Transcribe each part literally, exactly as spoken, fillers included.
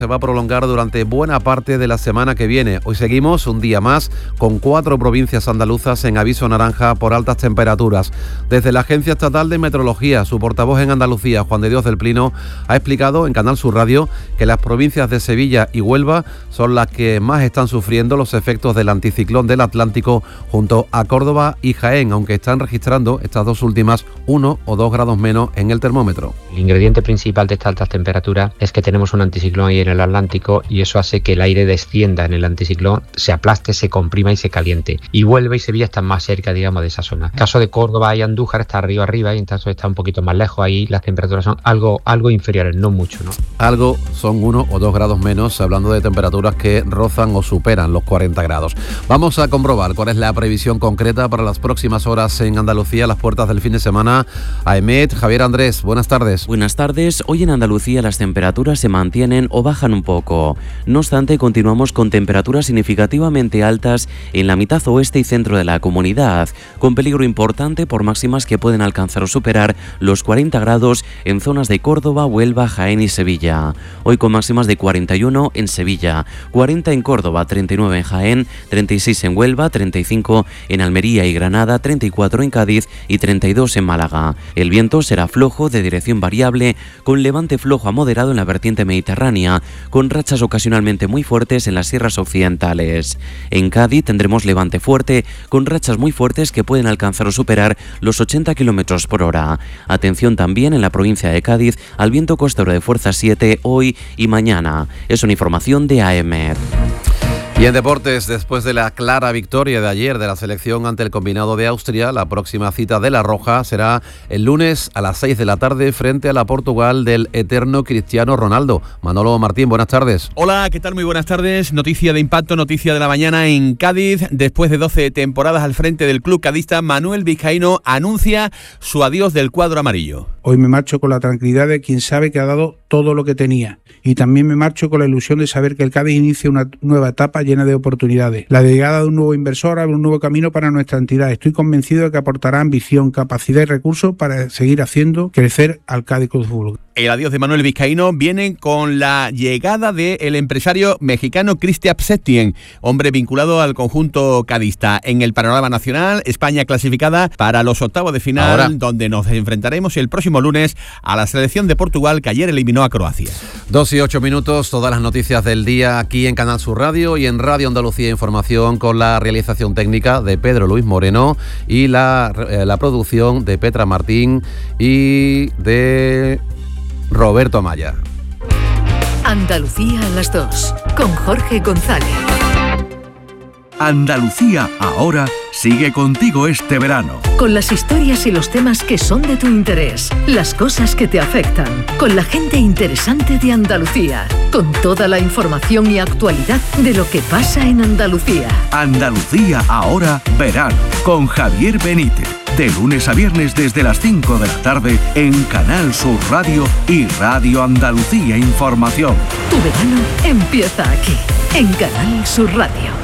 Se va a prolongar durante buena parte de la semana que viene. Hoy seguimos un día más con cuatro provincias andaluzas en aviso naranja por altas temperaturas. Desde la Agencia Estatal de Meteorología, su portavoz en Andalucía, Juan de Dios del Plino, ha explicado en Canal Sur Radio que las provincias de Sevilla y Huelva son las que más están sufriendo los efectos del anticiclón del Atlántico junto a Córdoba y Jaén, aunque están registrando estas dos últimas uno o dos grados menos en el termómetro. El ingrediente principal de estas altas temperaturas es que tenemos un anticiclón ahí en el Atlántico y eso hace que el aire descienda en el anticiclón, se aplaste, se comprima y se caliente. Y Huelva y Sevilla están más cerca, digamos, de esa zona. En el caso de Córdoba y Andújar está arriba arriba y entonces está un poquito más lejos. Ahí las temperaturas son algo, algo inferiores, no mucho, ¿no? Algo son uno o dos grados menos, hablando de temperaturas que rozan o superan los cuarenta grados. Vamos a comprobar cuál es la previsión concreta para las próximas horas en Andalucía, a las puertas del fin de semana. AEMET, Javier Andrés, buenas tardes. Buenas tardes. Hoy en Andalucía las temperaturas se mantienen o bajan un poco. No obstante, continuamos con temperaturas significativamente altas en la mitad oeste y centro de la comunidad, con peligro importante por máximas que pueden alcanzar o superar los cuarenta grados en zonas de Córdoba, Huelva, Jaén y Sevilla. Hoy con máximas de cuarenta y uno en Sevilla, cuarenta en Córdoba, treinta y nueve en Jaén, treinta y seis en Huelva, treinta y cinco en Almería y Granada, treinta y cuatro en Cádiz y treinta y dos en Málaga. El viento será flojo, de dirección variable, con levante flojo a moderado en la vertiente mediterránea, con rachas ocasionalmente muy fuertes en las sierras occidentales. En Cádiz tendremos levante fuerte, con rachas muy fuertes que pueden alcanzar o superar los ochenta kilómetros por hora. Atención también en la provincia de Cádiz al viento costero de fuerza siete hoy y mañana. Es una información de AEMET. Y en deportes, después de la clara victoria de ayer de la selección ante el combinado de Austria, la próxima cita de La Roja será el lunes a las seis de la tarde frente a la Portugal del eterno Cristiano Ronaldo. Manolo Martín, buenas tardes. Hola, ¿qué tal? Muy buenas tardes. Noticia de impacto, noticia de la mañana en Cádiz. Después de doce temporadas al frente del club cadista, Manuel Vizcaíno anuncia su adiós del cuadro amarillo. Hoy me marcho con la tranquilidad de quien sabe que ha dado todo lo que tenía. Y también me marcho con la ilusión de saber que el Cádiz inicia una nueva etapa llena de oportunidades. La llegada de un nuevo inversor abre un nuevo camino para nuestra entidad. Estoy convencido de que aportará ambición, capacidad y recursos para seguir haciendo crecer al Cádiz Club de Fútbol. El adiós de Manuel Vizcaíno viene con la llegada del empresario mexicano Cristian Septien, hombre vinculado al conjunto cadista. En el panorama nacional, España clasificada para los octavos de final, Ahora. donde nos enfrentaremos el próximo lunes a la selección de Portugal, que ayer eliminó a Croacia. Dos y ocho minutos, todas las noticias del día aquí en Canal Sur Radio y en Radio Andalucía Información, con la realización técnica de Pedro Luis Moreno y la, eh, la producción de Petra Martín y de Roberto Amaya. Andalucía a las dos, con Jorge González. Andalucía ahora sigue contigo este verano. Con las historias y los temas que son de tu interés, las cosas que te afectan, con la gente interesante de Andalucía, con toda la información y actualidad de lo que pasa en Andalucía. Andalucía ahora verano, con Javier Benítez. De lunes a viernes desde las cinco de la tarde en Canal Sur Radio y Radio Andalucía Información. Tu verano empieza aquí, en Canal Sur Radio.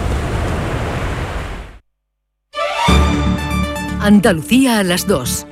Andalucía a las dos.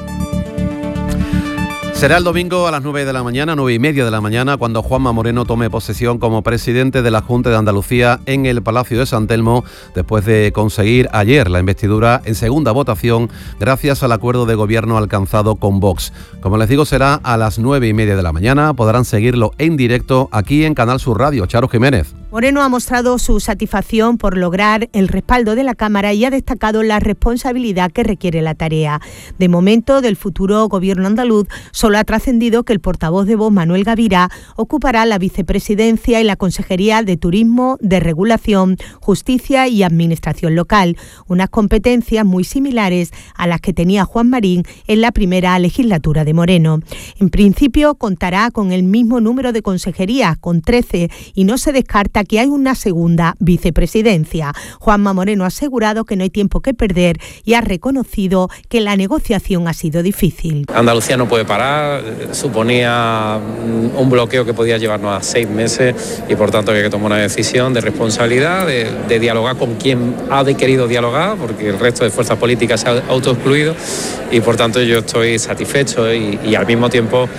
Será el domingo a las nueve de la mañana, nueve y media de la mañana, cuando Juanma Moreno tome posesión como presidente de la Junta de Andalucía en el Palacio de San Telmo, después de conseguir ayer la investidura en segunda votación gracias al acuerdo de gobierno alcanzado con Vox. Como les digo, será a las nueve y media de la mañana. Podrán seguirlo en directo aquí en Canal Sur Radio. Charo Jiménez. Moreno ha mostrado su satisfacción por lograr el respaldo de la Cámara y ha destacado la responsabilidad que requiere la tarea. De momento, del futuro gobierno andaluz, solo ha trascendido que el portavoz de Vox, Manuel Gavirá, ocupará la vicepresidencia y la Consejería de Turismo, de Regulación, Justicia y Administración Local, unas competencias muy similares a las que tenía Juan Marín en la primera legislatura de Moreno. En principio, contará con el mismo número de consejerías, con trece, y no se descarta que hay una segunda vicepresidencia. Juanma Moreno ha asegurado que no hay tiempo que perder y ha reconocido que la negociación ha sido difícil. Andalucía no puede parar, suponía un bloqueo que podía llevarnos a seis meses y por tanto hay que tomar una decisión de responsabilidad, de, de dialogar con quien ha de querido dialogar, porque el resto de fuerzas políticas se ha autoexcluido y por tanto yo estoy satisfecho y, y al mismo tiempo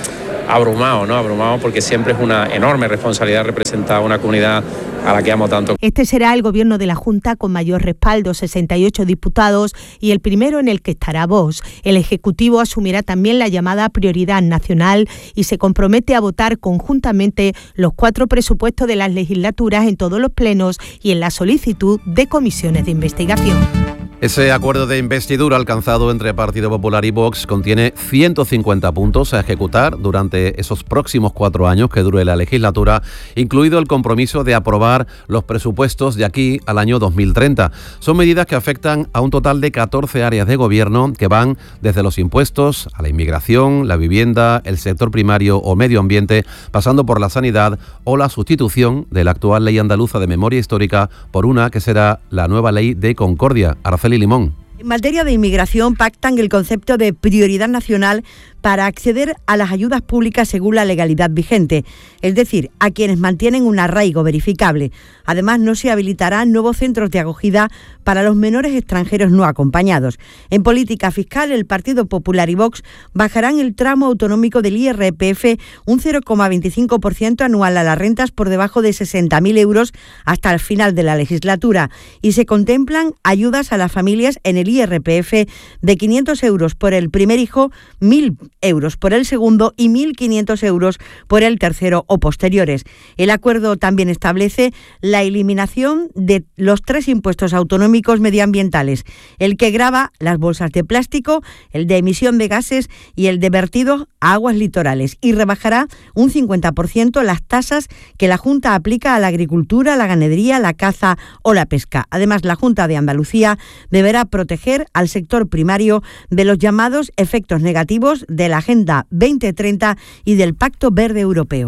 abrumado, ¿no? Abrumado porque siempre es una enorme responsabilidad representar a una comunidad a la que amo tanto. Este será el gobierno de la Junta con mayor respaldo, sesenta y ocho diputados, y el primero en el que estará Vox. El Ejecutivo asumirá también la llamada prioridad nacional y se compromete a votar conjuntamente los cuatro presupuestos de las legislaturas en todos los plenos y en la solicitud de comisiones de investigación. Ese acuerdo de investidura alcanzado entre Partido Popular y Vox contiene ciento cincuenta puntos a ejecutar durante esos próximos cuatro años que dure la legislatura, incluido el compromiso de aprobar los presupuestos de aquí al año dos mil treinta. Son medidas que afectan a un total de catorce áreas de gobierno que van desde los impuestos a la inmigración, la vivienda, el sector primario o medio ambiente, pasando por la sanidad o la sustitución de la actual Ley Andaluza de Memoria Histórica por una que será la nueva Ley de Concordia. Araceli Limón. En materia de inmigración pactan el concepto de prioridad nacional para acceder a las ayudas públicas según la legalidad vigente, es decir, a quienes mantienen un arraigo verificable. Además, no se habilitarán nuevos centros de acogida para los menores extranjeros no acompañados. En política fiscal, el Partido Popular y Vox bajarán el tramo autonómico del I R P F un cero coma veinticinco por ciento anual a las rentas por debajo de sesenta mil euros hasta el final de la legislatura, y se contemplan ayudas a las familias en el I R P F de quinientos euros por el primer hijo, mil euros por el segundo y mil quinientos euros por el tercero o posteriores. El acuerdo también establece la eliminación de los tres impuestos autonómicos medioambientales, el que grava las bolsas de plástico, el de emisión de gases y el de vertido a aguas litorales, y rebajará un cincuenta por ciento las tasas que la Junta aplica a la agricultura, la ganadería, la caza o la pesca. Además, la Junta de Andalucía deberá proteger al sector primario de los llamados efectos negativos de la Agenda veinte treinta y del Pacto Verde Europeo.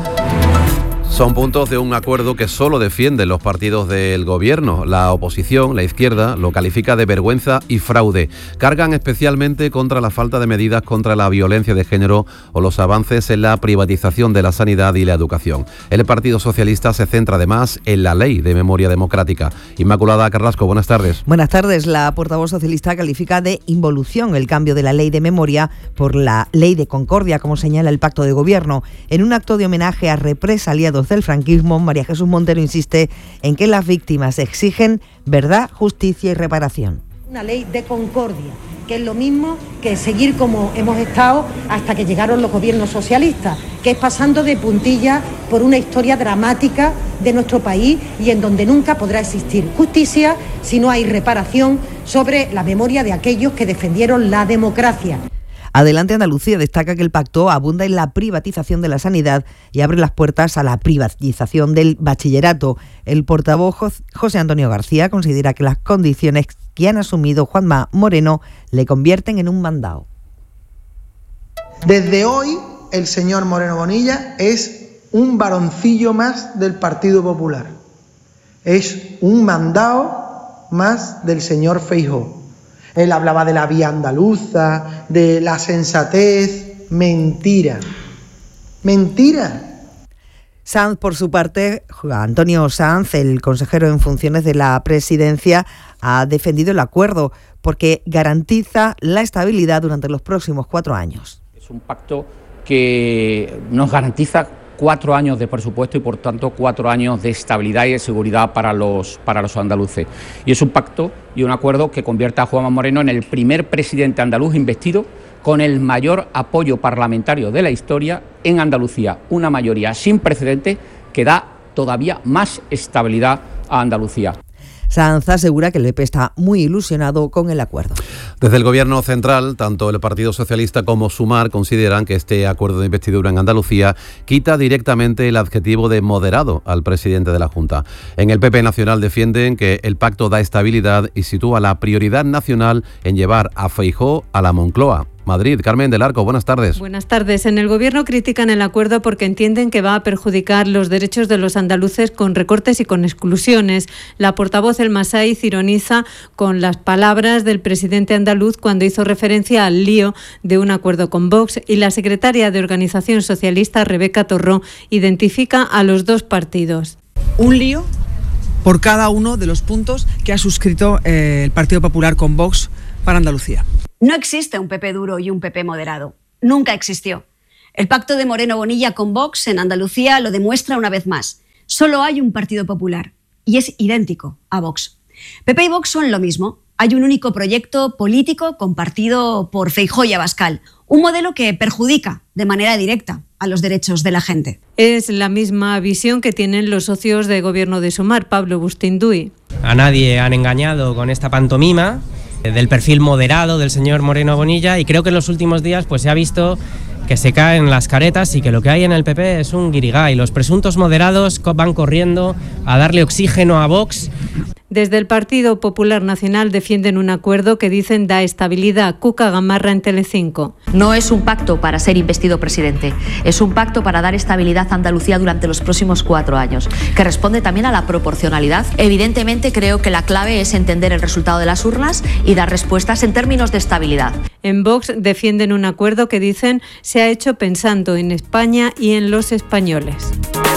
Son puntos de un acuerdo que solo defienden los partidos del gobierno. La oposición, la izquierda, lo califica de vergüenza y fraude. Cargan especialmente contra la falta de medidas contra la violencia de género o los avances en la privatización de la sanidad y la educación. El Partido Socialista se centra además en la Ley de Memoria Democrática. Inmaculada Carrasco, buenas tardes. Buenas tardes. La portavoz socialista califica de involución el cambio de la Ley de Memoria por la Ley de Concordia, como señala el Pacto de Gobierno. En un acto de homenaje a represaliados del franquismo, María Jesús Montero insiste en que las víctimas exigen verdad, justicia y reparación. Una ley de concordia, que es lo mismo que seguir como hemos estado hasta que llegaron los gobiernos socialistas, que es pasando de puntillas por una historia dramática de nuestro país y en donde nunca podrá existir justicia si no hay reparación sobre la memoria de aquellos que defendieron la democracia. Adelante Andalucía destaca que el pacto abunda en la privatización de la sanidad y abre las puertas a la privatización del bachillerato. El portavoz José Antonio García considera que las condiciones que han asumido Juanma Moreno le convierten en un mandado. Desde hoy, el señor Moreno Bonilla es un varoncillo más del Partido Popular. Es un mandado más del señor Feijóo. Él hablaba de la vía andaluza, de la sensatez. Mentira. Mentira. Sanz, por su parte, Antonio Sanz, el consejero en funciones de la presidencia, ha defendido el acuerdo porque garantiza la estabilidad durante los próximos cuatro años. Es un pacto que nos garantiza cuatro años de presupuesto y, por tanto, cuatro años de estabilidad y de seguridad para los, para los andaluces. Y es un pacto y un acuerdo que convierte a Juanma Moreno en el primer presidente andaluz investido con el mayor apoyo parlamentario de la historia en Andalucía. Una mayoría sin precedentes que da todavía más estabilidad a Andalucía. Sanz asegura que el P P está muy ilusionado con el acuerdo. Desde el Gobierno central, tanto el Partido Socialista como Sumar consideran que este acuerdo de investidura en Andalucía quita directamente el adjetivo de moderado al presidente de la Junta. En el P P Nacional defienden que el pacto da estabilidad y sitúa la prioridad nacional en llevar a Feijóo a la Moncloa. Madrid, Carmen del Arco, buenas tardes. Buenas tardes. En el Gobierno critican el acuerdo porque entienden que va a perjudicar los derechos de los andaluces con recortes y con exclusiones. La portavoz El Masaiz ironiza con las palabras del presidente andaluz cuando hizo referencia al lío de un acuerdo con Vox, y la secretaria de Organización Socialista, Rebeca Torró, identifica a los dos partidos. Un lío por cada uno de los puntos que ha suscrito eh, el Partido Popular con Vox para Andalucía. No existe un P P duro y un P P moderado. Nunca existió. El pacto de Moreno Bonilla con Vox en Andalucía lo demuestra una vez más. Solo hay un Partido Popular y es idéntico a Vox. P P y Vox son lo mismo. Hay un único proyecto político compartido por Feijóo y Abascal. Un modelo que perjudica de manera directa a los derechos de la gente. Es la misma visión que tienen los socios de gobierno de Sumar, Pablo Bustinduy. A nadie han engañado con esta pantomima del perfil moderado del señor Moreno Bonilla, y creo que en los últimos días pues se ha visto que se caen las caretas y que lo que hay en el P P es un guirigay. Los presuntos moderados van corriendo a darle oxígeno a Vox. Desde el Partido Popular Nacional defienden un acuerdo que dicen da estabilidad. Cuca Gamarra en Telecinco. No es un pacto para ser investido presidente, es un pacto para dar estabilidad a Andalucía durante los próximos cuatro años, que responde también a la proporcionalidad. Evidentemente creo que la clave es entender el resultado de las urnas y dar respuestas en términos de estabilidad. En Vox defienden un acuerdo que dicen se ha hecho pensando en España y en los españoles.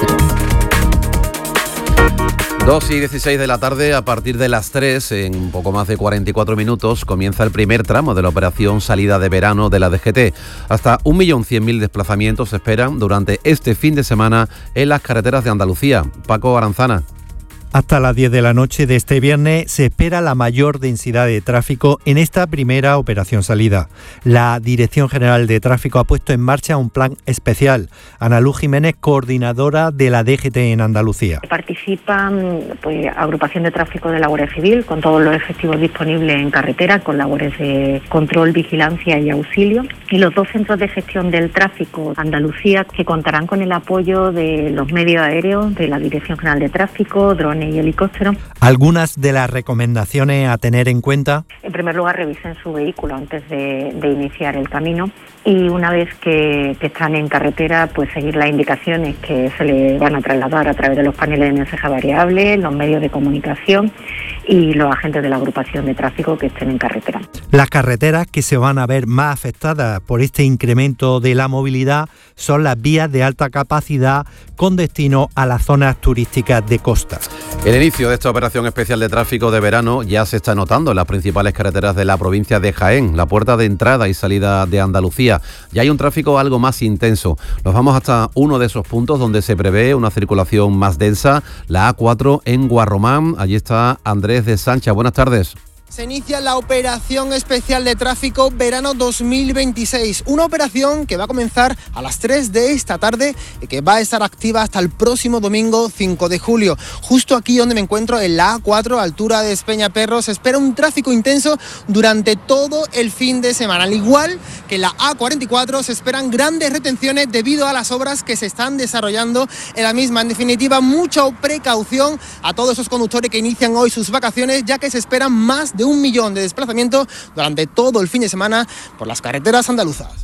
dos y dieciséis de la tarde, a partir de las tres, en un poco más de cuarenta y cuatro minutos, comienza el primer tramo de la operación salida de verano de la D G T. Hasta un millón cien mil desplazamientos se esperan durante este fin de semana en las carreteras de Andalucía. Paco Aranzana. Hasta las diez de la noche de este viernes se espera la mayor densidad de tráfico en esta primera operación salida. La Dirección General de Tráfico ha puesto en marcha un plan especial. Ana Luz Jiménez, coordinadora de la D G T en Andalucía. Participan pues, agrupación de tráfico de la Guardia Civil, con todos los efectivos disponibles en carretera, con labores de control, vigilancia y auxilio. Y los dos centros de gestión del tráfico Andalucía, que contarán con el apoyo de los medios aéreos, de la Dirección General de Tráfico, drones y helicópteros. Algunas de las recomendaciones a tener en cuenta. En primer lugar, revisen su vehículo antes de, de iniciar el camino, y una vez que, que están en carretera, pues seguir las indicaciones que se le van a trasladar a través de los paneles de mensaje variable, los medios de comunicación y los agentes de la agrupación de tráfico que estén en carretera. Las carreteras que se van a ver más afectadas por este incremento de la movilidad son las vías de alta capacidad con destino a las zonas turísticas de costa. El inicio de esta operación especial de tráfico de verano ya se está notando en las principales carreteras de la provincia de Jaén, la puerta de entrada y salida de Andalucía. Ya hay un tráfico algo más intenso. Nos vamos hasta uno de esos puntos donde se prevé una circulación más densa, la A cuatro en Guarromán. Allí está Andrés de Sancha. Buenas tardes. Se inicia la operación especial de tráfico verano dos mil veintiséis, una operación que va a comenzar a las tres de esta tarde y que va a estar activa hasta el próximo domingo cinco de julio. Justo aquí donde me encuentro, en la A cuatro, altura de Espeñaperro, se espera un tráfico intenso durante todo el fin de semana. Al igual que en la A cuarenta y cuatro, se esperan grandes retenciones debido a las obras que se están desarrollando en la misma. En definitiva, mucha precaución a todos esos conductores que inician hoy sus vacaciones, ya que se esperan más de un millón de desplazamientos durante todo el fin de semana por las carreteras andaluzas.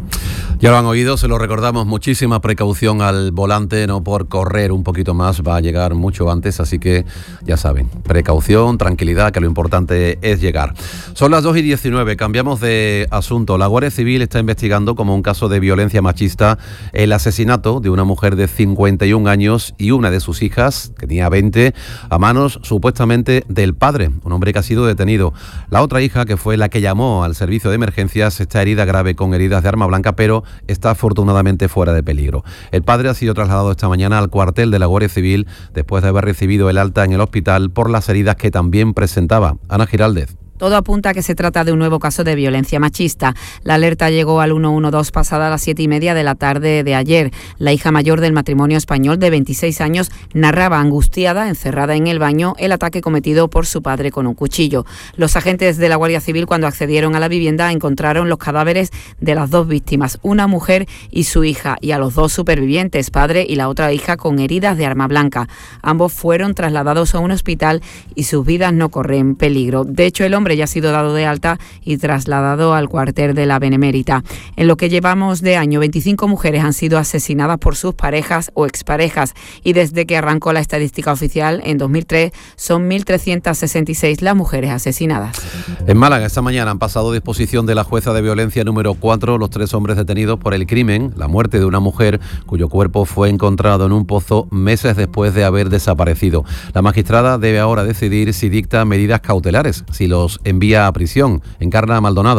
Ya lo han oído, se lo recordamos, muchísima precaución al volante, no por correr un poquito más, va a llegar mucho antes, así que ya saben, precaución, tranquilidad, que lo importante es llegar. Son las dos y diecinueve, cambiamos de asunto. La Guardia Civil está investigando como un caso de violencia machista el asesinato de una mujer de cincuenta y un años y una de sus hijas, que tenía veinte, a manos supuestamente del padre, un hombre que ha sido detenido. La otra hija, que fue la que llamó al servicio de emergencias, está herida grave con heridas de arma blanca, pero está afortunadamente fuera de peligro. El padre ha sido trasladado esta mañana al cuartel de la Guardia Civil después de haber recibido el alta en el hospital por las heridas que también presentaba. Ana Giraldez. Todo apunta a que se trata de un nuevo caso de violencia machista. La alerta llegó al ciento doce pasada las siete y media de la tarde de ayer. La hija mayor del matrimonio español de veintiséis años narraba angustiada, encerrada en el baño, el ataque cometido por su padre con un cuchillo. Los agentes de la Guardia Civil, cuando accedieron a la vivienda, encontraron los cadáveres de las dos víctimas, una mujer y su hija, y a los dos supervivientes, padre y la otra hija, con heridas de arma blanca. Ambos fueron trasladados a un hospital y sus vidas no corren peligro. De hecho, el hombre ya ha sido dado de alta y trasladado al cuartel de la Benemérita. En lo que llevamos de año, veinticinco mujeres han sido asesinadas por sus parejas o exparejas, y desde que arrancó la estadística oficial en dos mil tres son mil trescientas sesenta y seis las mujeres asesinadas. En Málaga esta mañana han pasado a disposición de la jueza de violencia número cuatro los tres hombres detenidos por el crimen, la muerte de una mujer cuyo cuerpo fue encontrado en un pozo meses después de haber desaparecido. La magistrada debe ahora decidir si dicta medidas cautelares, si los envía a prisión. Encarna Maldonado.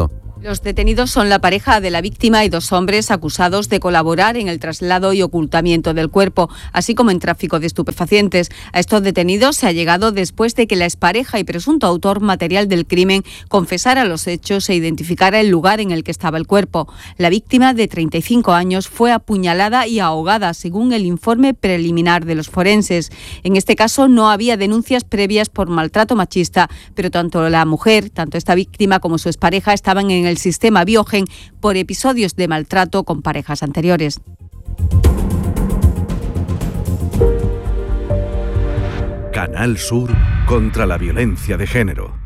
Los detenidos son la pareja de la víctima y dos hombres acusados de colaborar en el traslado y ocultamiento del cuerpo, así como en tráfico de estupefacientes. A estos detenidos se ha llegado después de que la expareja y presunto autor material del crimen confesara los hechos e identificara el lugar en el que estaba el cuerpo. La víctima, de treinta y cinco años, fue apuñalada y ahogada, según el informe preliminar de los forenses. En este caso no había denuncias previas por maltrato machista, pero tanto la mujer, tanto esta víctima como su expareja estaban en el sistema Biogen por episodios de maltrato con parejas anteriores. Canal Sur contra la violencia de género.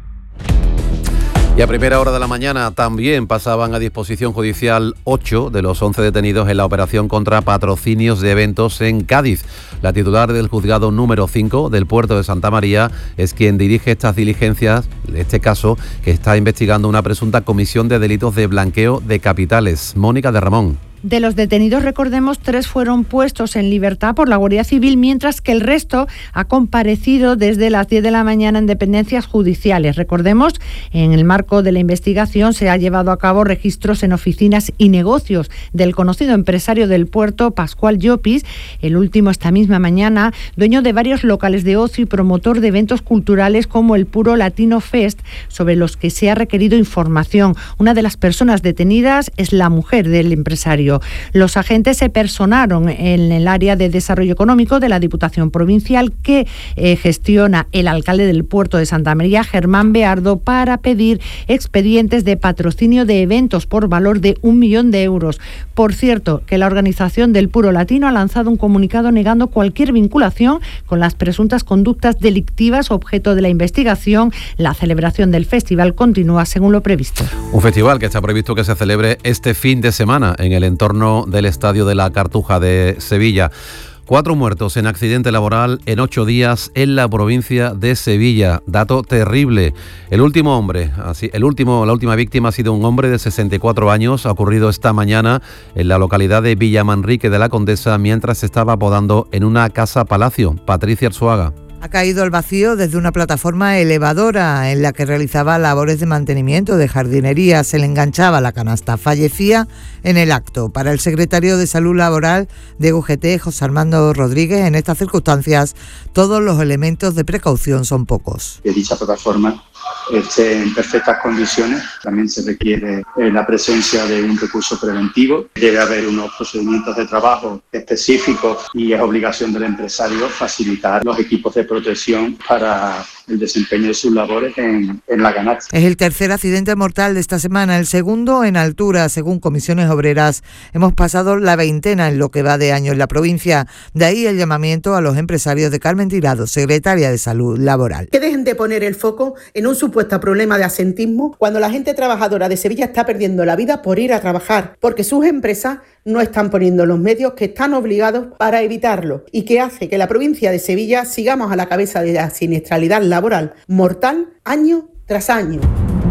Y a primera hora de la mañana también pasaban a disposición judicial ocho de los once detenidos en la operación contra patrocinios de eventos en Cádiz. La titular del juzgado número cinco del puerto de Santa María es quien dirige estas diligencias, este caso que está investigando una presunta comisión de delitos de blanqueo de capitales. Mónica de Ramón. De los detenidos, recordemos, tres fueron puestos en libertad por la Guardia Civil, mientras que el resto ha comparecido desde las diez de la mañana en dependencias judiciales. Recordemos, en el marco de la investigación se ha llevado a cabo registros en oficinas y negocios del conocido empresario del puerto, Pascual Llopis, el último esta misma mañana, dueño de varios locales de ocio y promotor de eventos culturales como el Puro Latino Fest, sobre los que se ha requerido información. Una de las personas detenidas es la mujer del empresario. Los agentes se personaron en el área de desarrollo económico de la Diputación Provincial que eh, gestiona el alcalde del puerto de Santa María, Germán Beardo, para pedir expedientes de patrocinio de eventos por valor de un millón de euros. Por cierto, que la organización del Puro Latino ha lanzado un comunicado negando cualquier vinculación con las presuntas conductas delictivas objeto de la investigación. La celebración del festival continúa según lo previsto. Un festival que está previsto que se celebre este fin de semana en el entorno del Estadio de la Cartuja de Sevilla. Cuatro muertos en accidente laboral en ocho días en la provincia de Sevilla. Dato terrible. El último hombre, así, el último, la última víctima ha sido un hombre de sesenta y cuatro años. Ha ocurrido esta mañana en la localidad de Villamanrique de la Condesa mientras se estaba podando en una casa palacio. Patricia Arzuaga. Ha caído al vacío desde una plataforma elevadora en la que realizaba labores de mantenimiento de jardinería. Se le enganchaba la canasta. Fallecía en el acto. Para el secretario de Salud Laboral de U G T, José Armando Rodríguez, en estas circunstancias todos los elementos de precaución son pocos. Que dicha plataforma esté en perfectas condiciones. También se requiere eh, la presencia de un recurso preventivo. Debe haber unos procedimientos de trabajo específicos y es obligación del empresario facilitar los equipos de protección para el desempeño de sus labores en, en la canasta. Es el tercer accidente mortal de esta semana, el segundo en altura, según Comisiones Obreras. Hemos pasado la veintena en lo que va de año en la provincia. De ahí el llamamiento a los empresarios de Carmen Tirado, secretaria de Salud Laboral. Que dejen de poner el foco en un supuesto problema de asentismo cuando la gente trabajadora de Sevilla está perdiendo la vida por ir a trabajar, porque sus empresas no están poniendo los medios que están obligados para evitarlo y que hace que la provincia de Sevilla sigamos a la cabeza de la siniestralidad laboral mortal año tras año.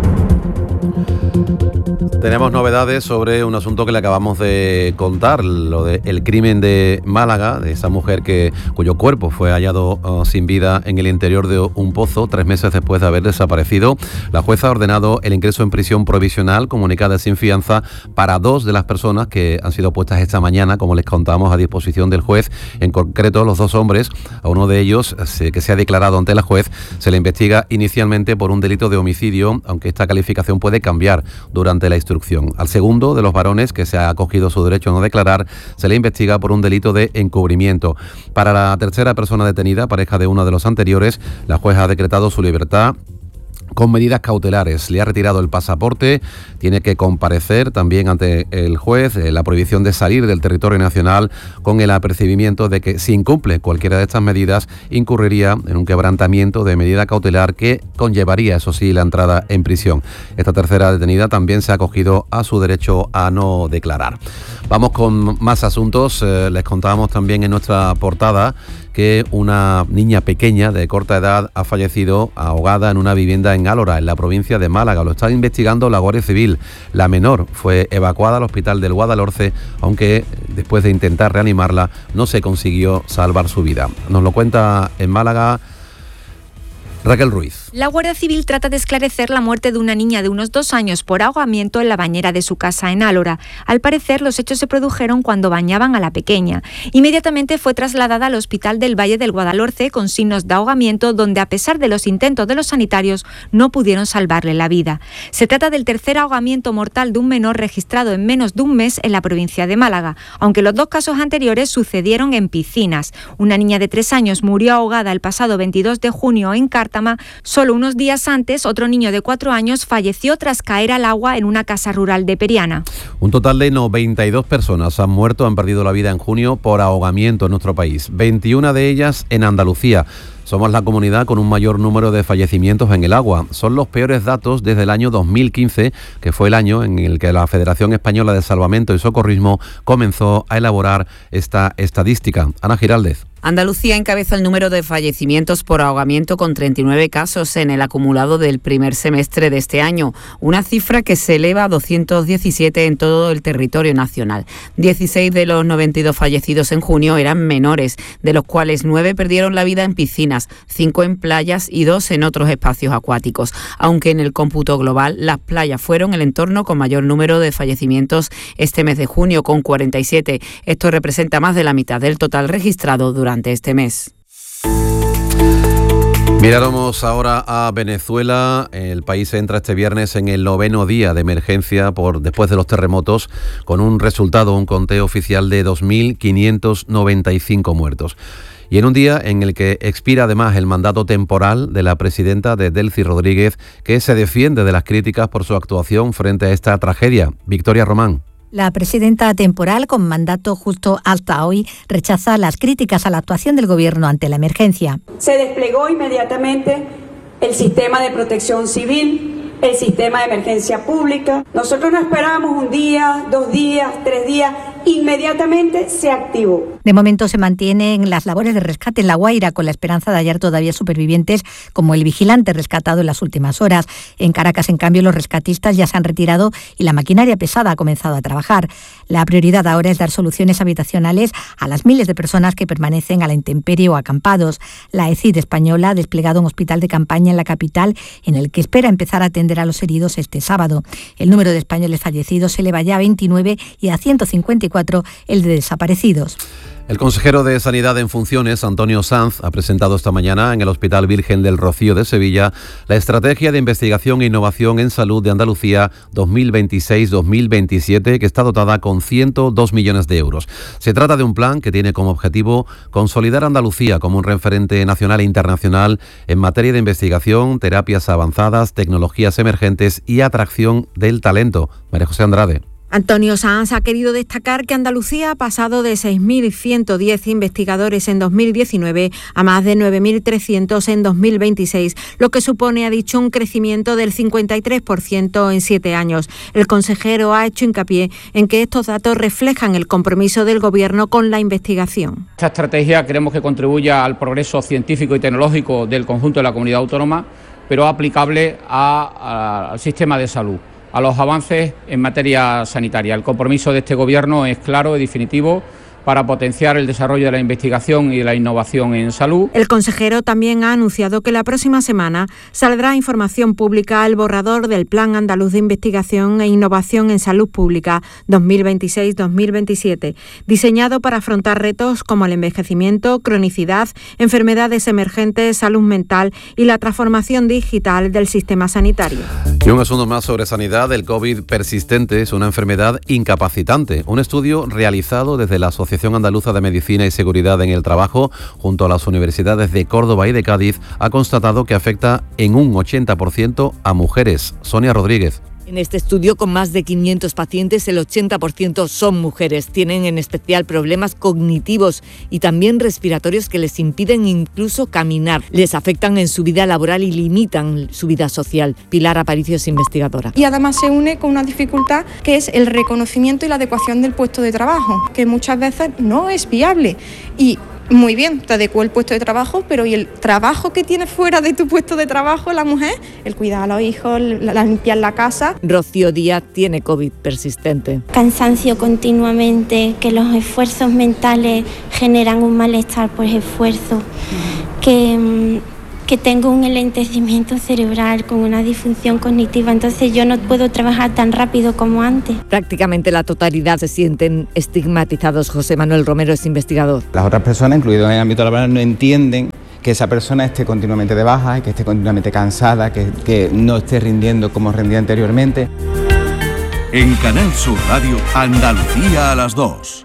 Tenemos novedades sobre un asunto que le acabamos de contar, lo del crimen de Málaga, de esa mujer que cuyo cuerpo fue hallado uh, sin vida en el interior de un pozo tres meses después de haber desaparecido. La jueza ha ordenado el ingreso en prisión provisional comunicada sin fianza para dos de las personas que han sido puestas esta mañana, como les contamos, a disposición del juez. En concreto, los dos hombres, a uno de ellos, que se ha declarado ante la juez, se le investiga inicialmente por un delito de homicidio, aunque esta calificación puede cambiar durante la instrucción. Al segundo de los varones, que se ha acogido su derecho a no declarar, se le investiga por un delito de encubrimiento. Para la tercera persona detenida, pareja de uno de los anteriores, la jueza ha decretado su libertad con medidas cautelares. Le ha retirado el pasaporte, tiene que comparecer también ante el juez, eh, la prohibición de salir del territorio nacional, con el apercibimiento de que si incumple cualquiera de estas medidas incurriría en un quebrantamiento de medida cautelar que conllevaría, eso sí, la entrada en prisión. Esta tercera detenida también se ha acogido a su derecho a no declarar. Vamos con más asuntos. Eh, les contábamos también en nuestra portada que una niña pequeña de corta edad ha fallecido ahogada en una vivienda en Álora, en la provincia de Málaga. Lo está investigando la Guardia Civil. La menor fue evacuada al hospital del Guadalhorce, aunque después de intentar reanimarla no se consiguió salvar su vida. Nos lo cuenta en Málaga Raquel Ruiz. La Guardia Civil trata de esclarecer la muerte de una niña de unos dos años por ahogamiento en la bañera de su casa en Álora. Al parecer, los hechos se produjeron cuando bañaban a la pequeña. Inmediatamente fue trasladada al Hospital del Valle del Guadalhorce con signos de ahogamiento, donde a pesar de los intentos de los sanitarios no pudieron salvarle la vida. Se trata del tercer ahogamiento mortal de un menor registrado en menos de un mes en la provincia de Málaga, aunque los dos casos anteriores sucedieron en piscinas. Una niña de tres años murió ahogada el pasado veintidós de junio en Cártama. Solo unos días antes, otro niño de cuatro años falleció tras caer al agua en una casa rural de Periana. Un total de noventa y dos personas han muerto, han perdido la vida en junio por ahogamiento en nuestro país, veintiuna de ellas en Andalucía. Somos la comunidad con un mayor número de fallecimientos en el agua. Son los peores datos desde el año dos mil quince, que fue el año en el que la Federación Española de Salvamento y Socorrismo comenzó a elaborar esta estadística. Ana Giraldez. Andalucía encabeza el número de fallecimientos por ahogamiento con treinta y nueve casos en el acumulado del primer semestre de este año, una cifra que se eleva a doscientos diecisiete en todo el territorio nacional. dieciséis de los noventa y dos fallecidos en junio eran menores, de los cuales nueve perdieron la vida en piscinas, cinco en playas y dos en otros espacios acuáticos, aunque en el cómputo global las playas fueron el entorno con mayor número de fallecimientos este mes de junio, con cuarenta y siete. Esto representa más de la mitad del total registrado durante durante este mes. Miráramos ahora a Venezuela. El país entra este viernes en el noveno día de emergencia por después de los terremotos, con un resultado, un conteo oficial de dos mil quinientos noventa y cinco muertos. Y en un día en el que expira además el mandato temporal de la presidenta de Delcy Rodríguez, que se defiende de las críticas por su actuación frente a esta tragedia. Victoria Román. La presidenta temporal, con mandato justo hasta hoy, rechaza las críticas a la actuación del Gobierno ante la emergencia. Se desplegó inmediatamente el sistema de protección civil, el sistema de emergencia pública. Nosotros no esperamos un día, dos días, tres días, inmediatamente se activó. De momento se mantienen las labores de rescate en La Guaira, con la esperanza de hallar todavía supervivientes, como el vigilante rescatado en las últimas horas. En Caracas, en cambio, los rescatistas ya se han retirado y la maquinaria pesada ha comenzado a trabajar. La prioridad ahora es dar soluciones habitacionales a las miles de personas que permanecen a la intemperie o acampados. La E C I D española ha desplegado un hospital de campaña en la capital, en el que espera empezar a atender a los heridos este sábado. El número de españoles fallecidos se eleva ya a veintinueve y a ciento cincuenta y cuatro el de desaparecidos. El consejero de Sanidad en funciones, Antonio Sanz, ha presentado esta mañana en el Hospital Virgen del Rocío de Sevilla la Estrategia de Investigación e Innovación en Salud de Andalucía dos mil veintiséis dos mil veintisiete, que está dotada con ciento dos millones de euros. Se trata de un plan que tiene como objetivo consolidar a Andalucía como un referente nacional e internacional en materia de investigación, terapias avanzadas, tecnologías emergentes y atracción del talento. María José Andrade. Antonio Sanz ha querido destacar que Andalucía ha pasado de seis mil ciento diez investigadores en dos mil diecinueve a más de nueve mil trescientos en dos mil veintiséis, lo que supone, ha dicho, un crecimiento del cincuenta y tres por ciento en siete años. El consejero ha hecho hincapié en que estos datos reflejan el compromiso del Gobierno con la investigación. Esta estrategia queremos que contribuya al progreso científico y tecnológico del conjunto de la comunidad autónoma, pero aplicable a, a, al sistema de salud, a los avances en materia sanitaria. El compromiso de este Gobierno es claro y definitivo para potenciar el desarrollo de la investigación y de la innovación en salud. El consejero también ha anunciado que la próxima semana saldrá información pública el borrador del Plan Andaluz de Investigación e Innovación en Salud Pública dos mil veintiséis dos mil veintisiete, diseñado para afrontar retos como el envejecimiento, cronicidad, enfermedades emergentes, salud mental y la transformación digital del sistema sanitario. Y un asunto más sobre sanidad. El COVID persistente es una enfermedad incapacitante. Un estudio realizado desde la Asociación Andaluza de Medicina y Seguridad en el Trabajo, junto a las universidades de Córdoba y de Cádiz, ha constatado que afecta en un ochenta por ciento a mujeres. Sonia Rodríguez. En este estudio, con más de quinientos pacientes, el ochenta por ciento son mujeres. Tienen en especial problemas cognitivos y también respiratorios que les impiden incluso caminar. Les afectan en su vida laboral y limitan su vida social. Pilar Aparicio es investigadora. Y además se une con una dificultad que es el reconocimiento y la adecuación del puesto de trabajo, que muchas veces no es viable. Y muy bien, te adecuó el puesto de trabajo, pero ¿y el trabajo que tienes fuera de tu puesto de trabajo la mujer? El cuidar a los hijos, la, limpiar la casa. Rocío Díaz tiene COVID persistente. Cansancio continuamente, que los esfuerzos mentales generan un malestar por esfuerzo, que que tengo un enlentecimiento cerebral con una disfunción cognitiva, entonces yo no puedo trabajar tan rápido como antes. Prácticamente la totalidad se sienten estigmatizados. José Manuel Romero es investigador. Las otras personas, incluidos en el ámbito laboral, no entienden que esa persona esté continuamente de baja, que esté continuamente cansada, que, que no esté rindiendo como rendía anteriormente. En Canal Sur Radio, Andalucía a las dos.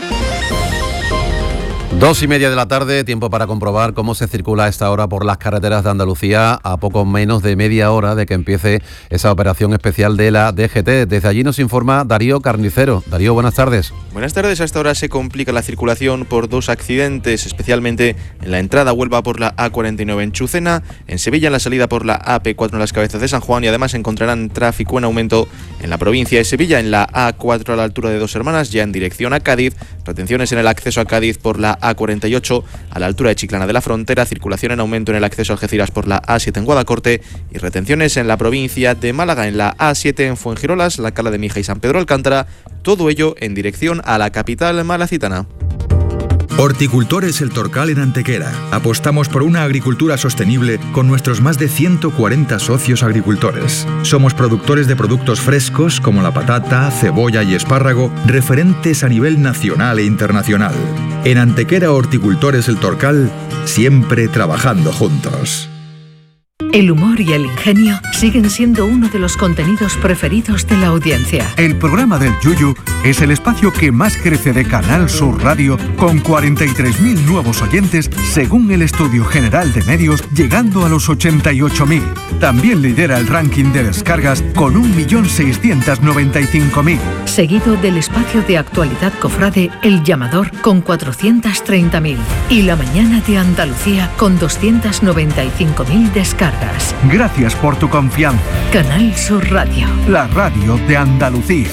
Dos y media de la tarde, tiempo para comprobar cómo se circula a esta hora por las carreteras de Andalucía a poco menos de media hora de que empiece esa operación especial de la D G T. Desde allí nos informa Darío Carnicero. Darío, buenas tardes. Buenas tardes. A esta hora se complica la circulación por dos accidentes, especialmente en la entrada a Huelva por la A cuarenta y nueve en Chucena, en Sevilla en la salida por la A P cuatro en las Cabezas de San Juan, y además encontrarán tráfico en aumento en la provincia de Sevilla en la A cuatro a la altura de Dos Hermanas, ya en dirección a Cádiz, retenciones en el acceso a Cádiz por la A cuarenta y ocho a la altura de Chiclana de la Frontera, circulación en aumento en el acceso a Algeciras por la A siete en Guadacorte y retenciones en la provincia de Málaga en la A siete en Fuengirolas, la Cala de Mija y San Pedro Alcántara, todo ello en dirección a la capital malacitana. Horticultores El Torcal en Antequera. Apostamos por una agricultura sostenible con nuestros más de ciento cuarenta socios agricultores. Somos productores de productos frescos como la patata, cebolla y espárrago, referentes a nivel nacional e internacional. En Antequera Horticultores El Torcal, siempre trabajando juntos. El humor y el ingenio siguen siendo uno de los contenidos preferidos de la audiencia. El programa del Yuyu es el espacio que más crece de Canal Sur Radio, con cuarenta y tres mil nuevos oyentes según el Estudio General de Medios, llegando a los ochenta y ocho mil. También lidera el ranking de descargas con un millón seiscientos noventa y cinco mil. Seguido del espacio de actualidad cofrade El Llamador con cuatrocientos treinta mil. Y La Mañana de Andalucía con doscientos noventa y cinco mil descargas. Gracias por tu confianza. Canal Sur Radio. La radio de Andalucía.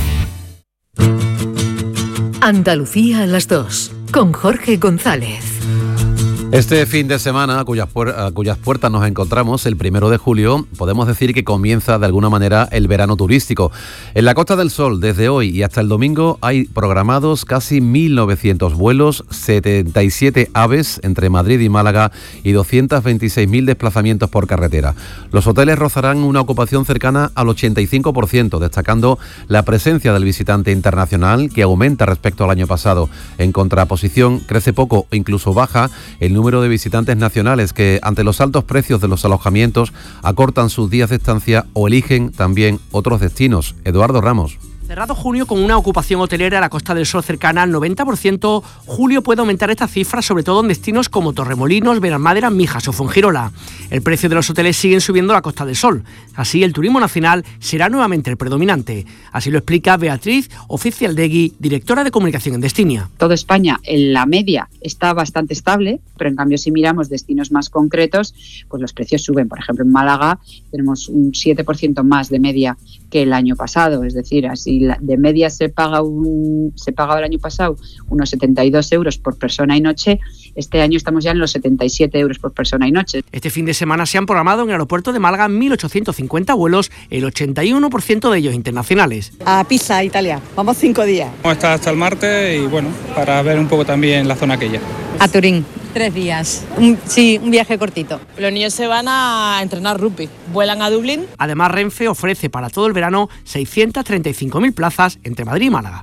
Andalucía a las dos, con Jorge González. Este fin de semana, a cuyas, puer- a cuyas puertas nos encontramos, el primero de julio, podemos decir que comienza de alguna manera el verano turístico. En la Costa del Sol, desde hoy y hasta el domingo, hay programados casi mil novecientos vuelos, setenta y siete aves entre Madrid y Málaga y doscientos veintiséis mil desplazamientos por carretera. Los hoteles rozarán una ocupación cercana al ochenta y cinco por ciento, destacando la presencia del visitante internacional, que aumenta respecto al año pasado. En contraposición, crece poco o incluso baja el número de visitantes nacionales que, ante los altos precios de los alojamientos, acortan sus días de estancia o eligen también otros destinos. Eduardo Ramos. Cerrado junio con una ocupación hotelera a la Costa del Sol cercana al noventa por ciento, julio puede aumentar esta cifra, sobre todo en destinos como Torremolinos, Benalmádena, Mijas o Fuengirola. El precio de los hoteles siguen subiendo a la Costa del Sol. Así, el turismo nacional será nuevamente el predominante. Así lo explica Beatriz Oficialdegui, directora de comunicación en Destinia. Toda España, en la media, está bastante estable, pero en cambio si miramos destinos más concretos, pues los precios suben. Por ejemplo, en Málaga tenemos un siete por ciento más de media que el año pasado, es decir, así de media se paga un, se pagaba el año pasado unos setenta y dos euros por persona y noche, este año estamos ya en los setenta y siete euros por persona y noche. Este fin de semana se han programado en el aeropuerto de Málaga mil ochocientos cincuenta vuelos, el ochenta y uno por ciento de ellos internacionales. A Pisa, Italia, vamos cinco días. Vamos a estar hasta el martes y bueno, para ver un poco también la zona aquella. A Turín. Tres días, un, sí, un viaje cortito. Los niños se van a entrenar rugby, vuelan a Dublín. Además, Renfe ofrece para todo el verano seiscientos treinta y cinco mil plazas entre Madrid y Málaga.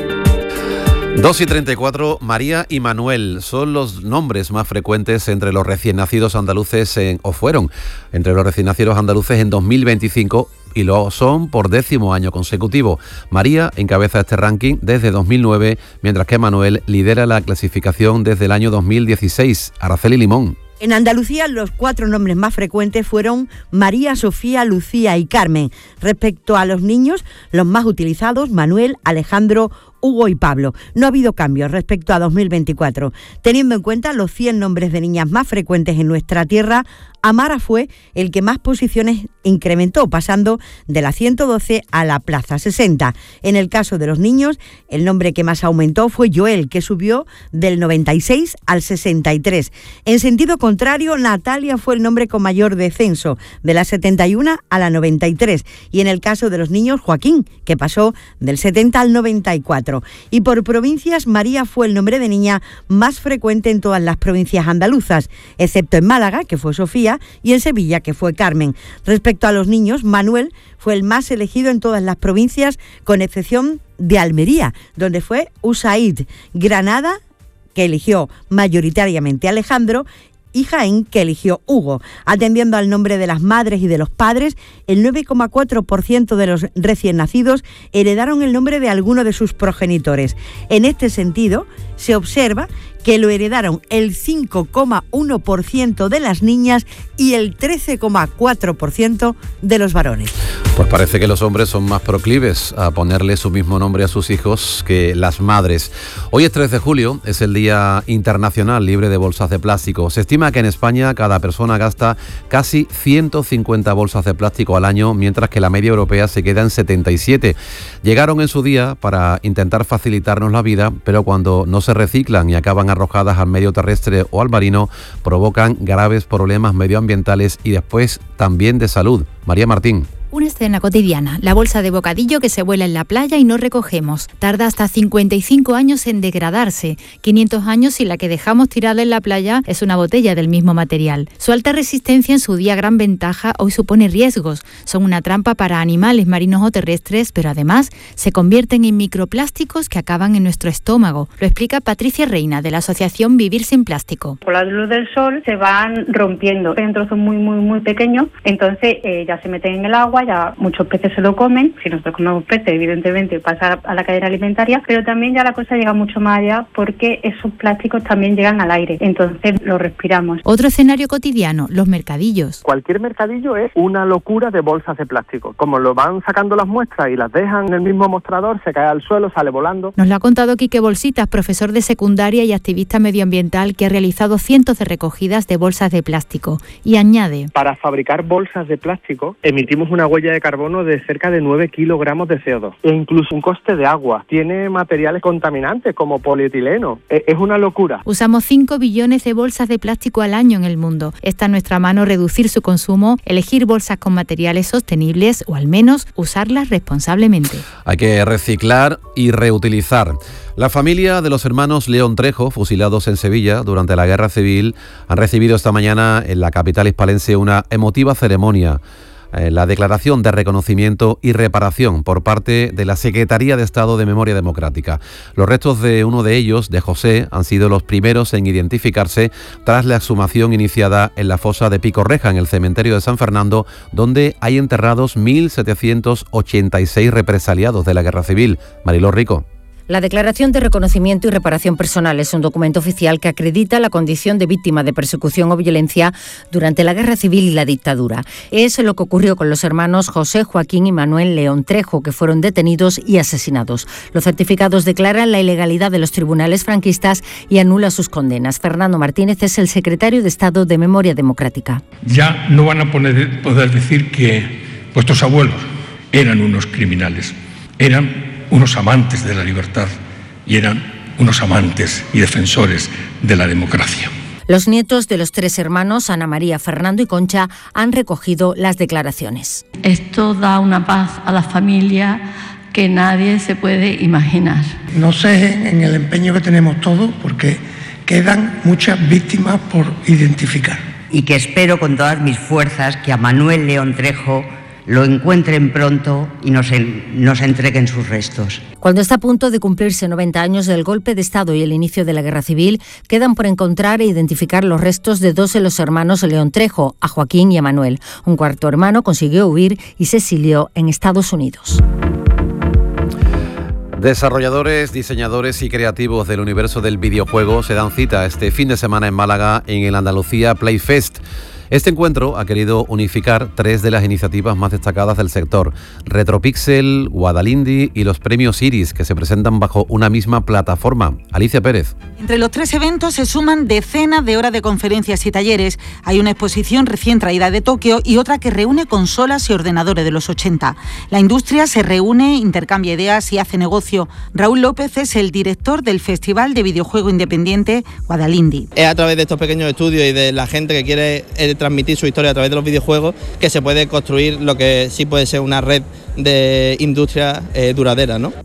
dos y treinta y cuatro, María y Manuel son los nombres más frecuentes entre los recién nacidos andaluces, en, o fueron entre los recién nacidos andaluces en dos mil veinticinco, y lo son por décimo año consecutivo. María encabeza este ranking desde dos mil nueve, mientras que Manuel lidera la clasificación desde el año dos mil dieciséis. Araceli Limón. En Andalucía, los cuatro nombres más frecuentes fueron María, Sofía, Lucía y Carmen. Respecto a los niños, los más utilizados, Manuel, Alejandro, Hugo y Pablo. No ha habido cambios respecto a dos mil veinticuatro. Teniendo en cuenta los cien nombres de niñas más frecuentes en nuestra tierra, Amara fue el que más posiciones incrementó, pasando de la ciento doce a la plaza sesenta. En el caso de los niños, el nombre que más aumentó fue Joel, que subió del noventa y seis al sesenta y tres. En sentido contrario, Natalia fue el nombre con mayor descenso, de la setenta y uno a la noventa y tres. Y en el caso de los niños, Joaquín, que pasó del setenta al noventa y cuatro. cuatro. Y por provincias, María fue el nombre de niña más frecuente en todas las provincias andaluzas, excepto en Málaga, que fue Sofía, y en Sevilla, que fue Carmen. Respecto a los niños, Manuel fue el más elegido en todas las provincias, con excepción de Almería, donde fue Usaid, Granada, que eligió mayoritariamente Alejandro, y Jaén, que eligió Hugo. Atendiendo al nombre de las madres y de los padres, el nueve coma cuatro por ciento de los recién nacidos heredaron el nombre de alguno de sus progenitores. En este sentido, se observa que lo heredaron el cinco coma uno por ciento de las niñas y el trece coma cuatro por ciento de los varones. Pues parece que los hombres son más proclives a ponerle su mismo nombre a sus hijos que las madres. Hoy es tres de julio, es el Día Internacional Libre de Bolsas de Plástico. Se estima que en España cada persona gasta casi ciento cincuenta bolsas de plástico al año, mientras que la media europea se queda en setenta y siete. Llegaron en su día para intentar facilitarnos la vida, pero cuando no se reciclan y acaban arrojadas al medio terrestre o al marino, provocan graves problemas medioambientales y después también de salud. María Martín. Una escena cotidiana, la bolsa de bocadillo que se vuela en la playa y no recogemos. Tarda hasta cincuenta y cinco años en degradarse, quinientos años si la que dejamos tirada en la playa es una botella del mismo material. Su alta resistencia, en su día gran ventaja, hoy supone riesgos. Son una trampa para animales marinos o terrestres, pero además se convierten en microplásticos que acaban en nuestro estómago. Lo explica Patricia Reina, de la asociación Vivir sin Plástico. Con la luz del sol se van rompiendo en trozos muy, muy, muy pequeños, entonces eh, ya se meten en el agua, ya muchos peces se lo comen. Si nosotros comemos peces, evidentemente pasa a la cadena alimentaria, pero también ya la cosa llega mucho más allá porque esos plásticos también llegan al aire, entonces los respiramos. Otro escenario cotidiano, los mercadillos. Cualquier mercadillo es una locura de bolsas de plástico. Como lo van sacando las muestras y las dejan en el mismo mostrador, se cae al suelo, sale volando. Nos lo ha contado Quique Bolsitas, profesor de secundaria y activista medioambiental, que ha realizado cientos de recogidas de bolsas de plástico. Y añade: para fabricar bolsas de plástico emitimos una huella de carbono de cerca de nueve kilogramos de C O dos e incluso un coste de agua. Tiene materiales contaminantes como polietileno. Es una locura. Usamos cinco billones de bolsas de plástico al año en el mundo. Está en nuestra mano reducir su consumo, elegir bolsas con materiales sostenibles o al menos usarlas responsablemente. Hay que reciclar y reutilizar. La familia de los hermanos León Trejo, fusilados en Sevilla durante la Guerra Civil, han recibido esta mañana en la capital hispalense una emotiva ceremonia. La declaración de reconocimiento y reparación por parte de la Secretaría de Estado de Memoria Democrática. Los restos de uno de ellos, de José, han sido los primeros en identificarse tras la exhumación iniciada en la fosa de Picorreja, en el cementerio de San Fernando, donde hay enterrados mil setecientos ochenta y seis represaliados de la Guerra Civil. Mariló Rico. La Declaración de Reconocimiento y Reparación Personal es un documento oficial que acredita la condición de víctima de persecución o violencia durante la Guerra Civil y la dictadura. Es lo que ocurrió con los hermanos José, Joaquín y Manuel León Trejo, que fueron detenidos y asesinados. Los certificados declaran la ilegalidad de los tribunales franquistas y anula sus condenas. Fernando Martínez es el secretario de Estado de Memoria Democrática. Ya no van a poner, poder decir que vuestros abuelos eran unos criminales, eran unos amantes de la libertad y eran unos amantes y defensores de la democracia. Los nietos de los tres hermanos, Ana María, Fernando y Concha, han recogido las declaraciones. Esto da una paz a la familia que nadie se puede imaginar. No sé en el empeño que tenemos todos, porque quedan muchas víctimas por identificar. Y que espero con todas mis fuerzas que a Manuel León Trejo lo encuentren pronto y nos, nos entreguen sus restos. Cuando está a punto de cumplirse noventa años del golpe de Estado y el inicio de la Guerra Civil, quedan por encontrar e identificar los restos de dos de los hermanos León Trejo, a Joaquín y a Manuel. Un cuarto hermano consiguió huir y se exilió en Estados Unidos. Desarrolladores, diseñadores y creativos del universo del videojuego se dan cita este fin de semana en Málaga en el Andalucía Playfest. Este encuentro ha querido unificar tres de las iniciativas más destacadas del sector: Retropixel, Guadalindi y los premios Iris, que se presentan bajo una misma plataforma. Alicia Pérez. Entre los tres eventos se suman decenas de horas de conferencias y talleres. Hay una exposición recién traída de Tokio y otra que reúne consolas y ordenadores de los ochenta. La industria se reúne, intercambia ideas y hace negocio. Raúl López es el director del Festival de Videojuego Independiente Guadalindi. Es a través de estos pequeños estudios y de la gente que quiere transmitir su historia a través de los videojuegos que se puede construir lo que sí puede ser una red de industria eh, duradera, ¿no?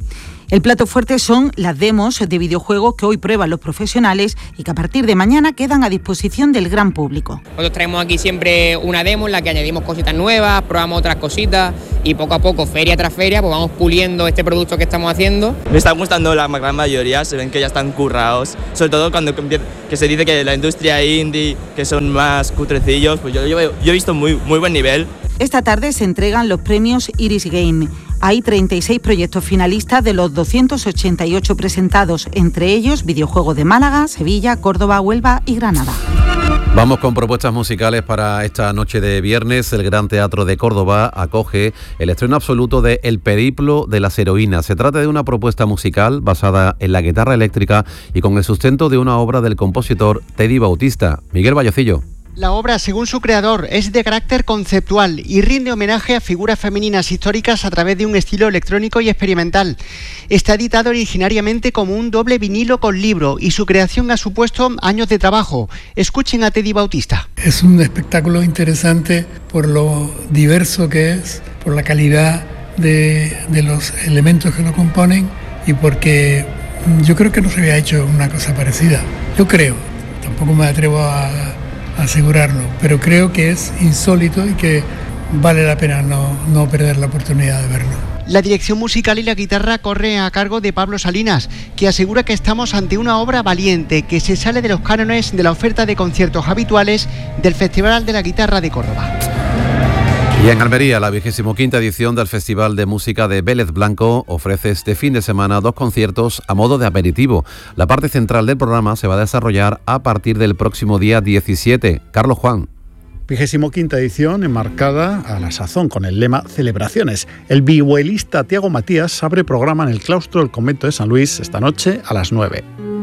El plato fuerte son las demos de videojuegos que hoy prueban los profesionales y que a partir de mañana quedan a disposición del gran público. Nosotros traemos aquí siempre una demo en la que añadimos cositas nuevas, probamos otras cositas y poco a poco, feria tras feria, pues vamos puliendo este producto que estamos haciendo. Me está gustando la gran mayoría, se ven que ya están currados, sobre todo cuando que se dice que la industria indie, que son más cutrecillos, pues yo, yo, yo he visto muy, muy buen nivel. Esta tarde se entregan los premios Iris Game. Hay treinta y seis proyectos finalistas de los doscientos ochenta y ocho presentados, entre ellos videojuegos de Málaga, Sevilla, Córdoba, Huelva y Granada. Vamos con propuestas musicales para esta noche de viernes. El Gran Teatro de Córdoba acoge el estreno absoluto de El Periplo de las Heroínas. Se trata de una propuesta musical basada en la guitarra eléctrica y con el sustento de una obra del compositor Teddy Bautista. Miguel Vallocillo. La obra, según su creador, es de carácter conceptual y rinde homenaje a figuras femeninas históricas a través de un estilo electrónico y experimental. Está editado originariamente como un doble vinilo con libro y su creación ha supuesto años de trabajo. Escuchen a Teddy Bautista. Es un espectáculo interesante por lo diverso que es, por la calidad de, de los elementos que lo componen y porque yo creo que no se había hecho una cosa parecida. Yo creo, tampoco me atrevo a asegurarlo, pero creo que es insólito y que vale la pena no, no perder la oportunidad de verlo. La dirección musical y la guitarra corre a cargo de Pablo Salinas, que asegura que estamos ante una obra valiente que se sale de los cánones de la oferta de conciertos habituales del Festival de la Guitarra de Córdoba. Y en Almería, la vigésimo quinta edición del Festival de Música de Vélez Blanco ofrece este fin de semana dos conciertos a modo de aperitivo. La parte central del programa se va a desarrollar a partir del próximo día diecisiete. Carlos Juan. vigésimo quinta edición enmarcada a la sazón con el lema Celebraciones. El vihuelista Tiago Matías abre programa en el claustro del convento de San Luis esta noche a las nueve.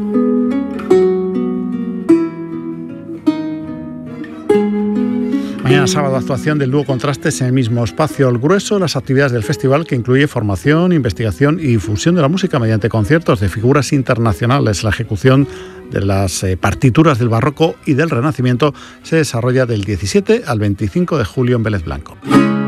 Mañana sábado, actuación del dúo Contrastes en el mismo espacio. El grueso de las actividades del festival, que incluye formación, investigación y difusión de la música mediante conciertos de figuras internacionales. La ejecución de las eh, partituras del barroco y del renacimiento se desarrolla del diecisiete al veinticinco de julio en Vélez Blanco.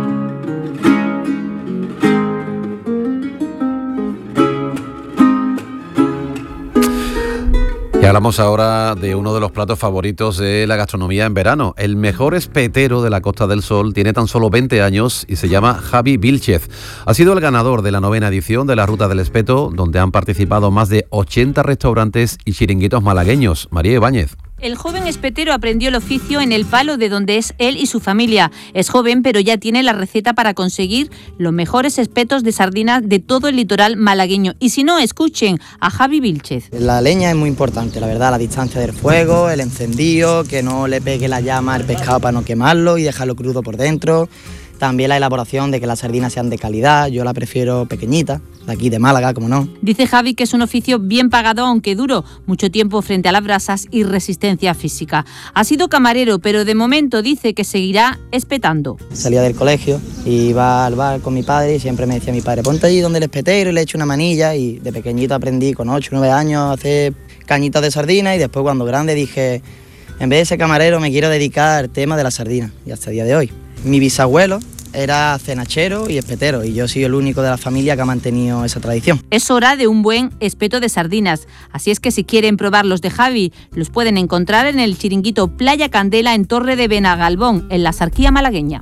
Y hablamos ahora de uno de los platos favoritos de la gastronomía en verano. El mejor espetero de la Costa del Sol tiene tan solo veinte años y se llama Javi Vilchez. Ha sido el ganador de la novena edición de la Ruta del Espeto, donde han participado más de ochenta restaurantes y chiringuitos malagueños. María Ibáñez. El joven espetero aprendió el oficio en El Palo, de donde es él y su familia. Es joven, pero ya tiene la receta para conseguir los mejores espetos de sardinas de todo el litoral malagueño. Y si no, escuchen a Javi Vilchez. La leña es muy importante, la verdad, la distancia del fuego, el encendido, que no le pegue la llama al pescado para no quemarlo y dejarlo crudo por dentro. También la elaboración de que las sardinas sean de calidad, yo la prefiero pequeñita, de aquí de Málaga, como no. Dice Javi que es un oficio bien pagado, aunque duro, mucho tiempo frente a las brasas y resistencia física. Ha sido camarero, pero de momento dice que seguirá espetando. Salía del colegio, iba al bar con mi padre y siempre me decía mi padre, ponte allí donde el espetero y le echo una manilla, y de pequeñito aprendí con ocho, nueve años a hacer cañitas de sardina, y después cuando grande dije, en vez de ser camarero me quiero dedicar al tema de la sardina, y hasta el día de hoy. Mi bisabuelo era cenachero y espetero y yo soy el único de la familia que ha mantenido esa tradición. Es hora de un buen espeto de sardinas, así es que si quieren probar los de Javi, los pueden encontrar en el chiringuito Playa Candela en Torre de Benagalbón, en la Sarquía malagueña.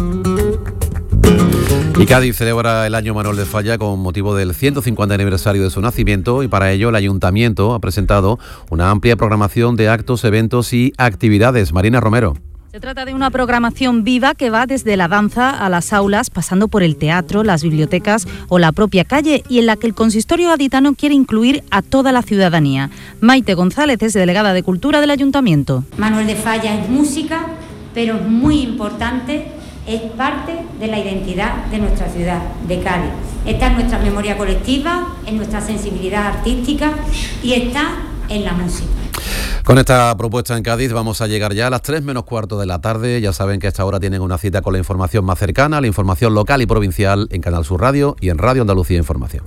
Y Cádiz celebra el año Manuel de Falla con motivo del ciento cincuenta aniversario de su nacimiento, y para ello el Ayuntamiento ha presentado una amplia programación de actos, eventos y actividades. Marina Romero. Se trata de una programación viva que va desde la danza a las aulas, pasando por el teatro, las bibliotecas o la propia calle, y en la que el consistorio gaditano quiere incluir a toda la ciudadanía. Maite González es delegada de Cultura del Ayuntamiento. Manuel de Falla es música, pero es muy importante, es parte de la identidad de nuestra ciudad, de Cádiz. Está en nuestra memoria colectiva, en nuestra sensibilidad artística y está en la música. Con esta propuesta en Cádiz vamos a llegar ya a las tres menos cuarto de la tarde. Ya saben que a esta hora tienen una cita con la información más cercana, la información local y provincial en Canal Sur Radio y en Radio Andalucía Información.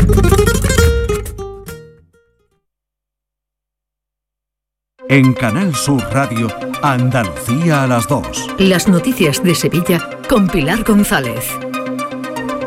En Canal Sur Radio, Andalucía a las dos. Las noticias de Sevilla con Pilar González.